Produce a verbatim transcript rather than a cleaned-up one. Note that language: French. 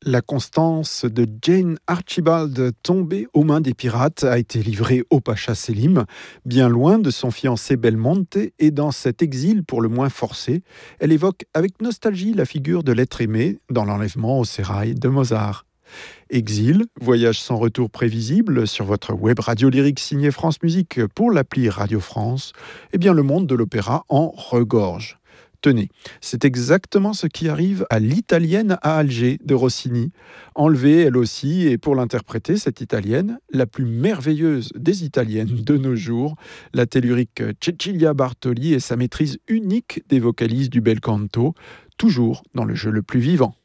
La Constance de Jane Archibald, tombée aux mains des pirates, a été livrée au Pacha Selim, bien loin de son fiancé Belmonte, et dans cet exil pour le moins forcé, elle évoque avec nostalgie la figure de l'être aimé dans l'enlèvement au sérail de Mozart. Exil, voyage sans retour prévisible sur votre web radio lyrique signée France Musique pour l'appli Radio France, eh bien le monde de l'opéra en regorge. Tenez, c'est exactement ce qui arrive à l'Italienne à Alger de Rossini. Enlevée elle aussi, et pour l'interpréter, cette Italienne, la plus merveilleuse des Italiennes de nos jours, la tellurique Cecilia Bartoli et sa maîtrise unique des vocalises du bel canto, toujours dans le jeu le plus vivant.